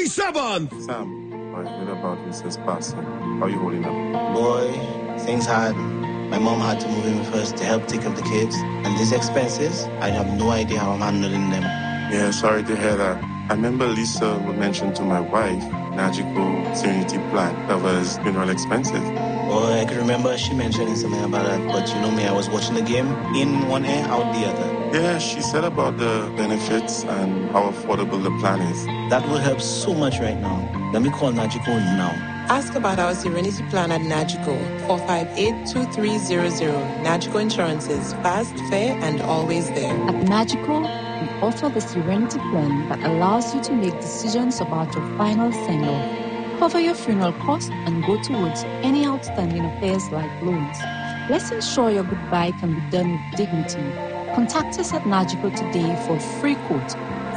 27th! Sam, I heard about Mrs. passing. How are you holding up? Boy, things hard. My mom had to move in first to help take care of the kids. And these expenses, I have no idea how I'm handling them. Yeah, sorry to hear that. I remember Lisa mentioned to my wife, Magical Serenity Plan covers funeral expenses. Oh, I can remember she mentioning something about that, but you know me, I was watching the game in one ear, out the other. Yeah, she said about the benefits and how affordable the plan is. That will help so much right now. Let me call Nagico now. Ask about our Serenity Plan at Nagico, 458-2300. Nagico Insurances, fast, fair, and always there. At Nagico, we offer the Serenity Plan that allows you to make decisions about your final send-off, cover your funeral costs, and go towards any outstanding affairs like loans. Let's ensure your goodbye can be done with dignity. Contact us at Nagico today for a free quote,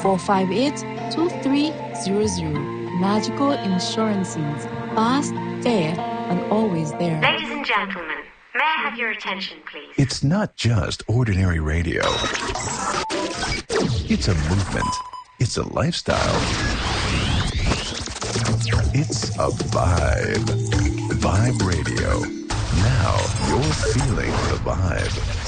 458-2300. Nagico Insurances, fast, fair, and always there. Ladies and gentlemen, may I have your attention, please? It's not just ordinary radio. It's a movement. It's a lifestyle. It's a vibe. Vibe Radio. Now you're feeling the vibe.